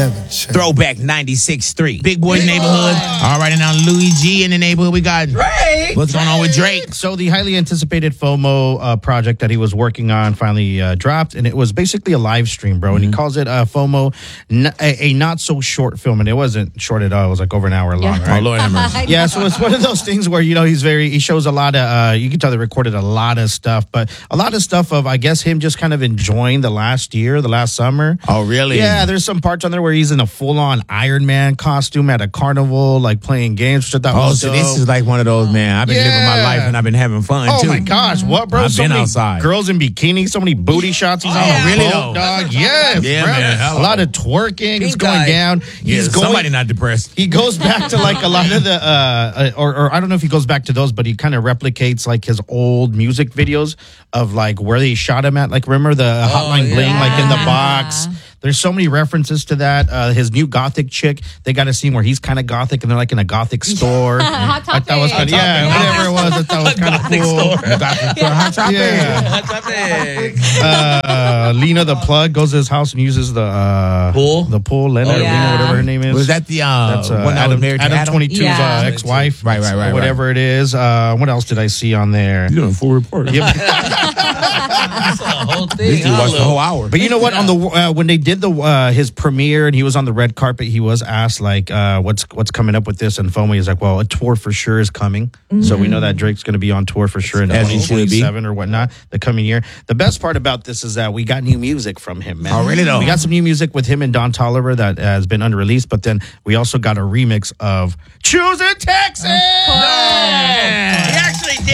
11. Sure. Throwback 96.3. Big Boy's neighborhood. All right, and now Louis G in the neighborhood. We got Drake. What's going on with Drake? So the highly anticipated FOMO project that he was working on finally dropped, and it was basically a live stream, bro. And he calls it FOMO, a not so short film, and it wasn't short at all. It was like over an hour long, right? Oh, Lord have mercy. Yeah, so it's one of those things where, you know, he shows a lot of, you can tell they recorded a lot of stuff, but a lot of stuff of, I guess, him just kind of enjoying the last summer. Oh, really? Yeah, there's some parts on there where he's in a full-on Iron Man costume at a carnival, like playing games, which I thought was so dope. this is like one of those, man. I've been living my life and I've been having fun, Oh too. my gosh, what, bro? I've been many outside. Girls in bikinis, so many booty shots he's on a really, boat, though? dog. Yes, Yeah, bro. man. A lot of twerking is Pink going eye. down. Yeah, somebody not depressed. He goes back to like a lot of the, or I don't know if he goes back to those, but he kind of replicates like his old music videos of like where they shot him at. Like, remember the Hotline Bling, like in the box? There's so many references to that. His new gothic chick, they got a scene where he's kind of gothic and they're like in a gothic store. Hot I thought it was kind of, whatever it was. I thought it was kind of cool. Hot topic. Yeah. Lena the plug goes to his house and uses the Pool? Lena, or Lena, whatever her name is. Was that the That's one that was married to Adam 22's Yeah. ex-wife, Right. or whatever it is. What else did I see on there? You're doing a full report. That's the whole thing. This dude watched the whole hour. But you know what? On the when they did his premiere and he was on the red carpet, he was asked like, "What's coming up with this?" And FOMO is like, "Well, a tour for sure is coming." So we know that Drake's going to be on tour for sure in As he should be. 2027 or whatnot the coming year. The best part about this is that we got new music from him, man. Oh, really though? We got some new music with him and Don Toliver that has been unreleased, but then we also got a remix of "Choosing Texas." He actually did.